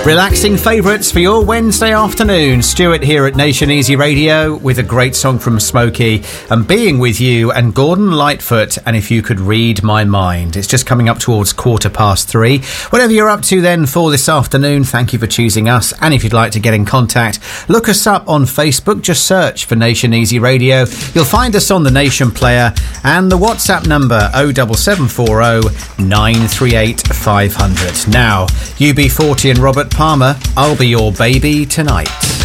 Relaxing favourites for your Wednesday afternoon. Stuart here at Nation Easy Radio with a great song from Smokey and Being With You and Gordon Lightfoot and If You Could Read My Mind. It's just coming up towards 3:15. Whatever you're up to then for this afternoon, thank you for choosing us. And if you'd like to get in contact, look us up on Facebook. Just search for Nation Easy Radio. You'll find us on the Nation Player and the WhatsApp number 07740 938 500. Now, UB40 and Robert Palmer, I'll Be Your Baby Tonight.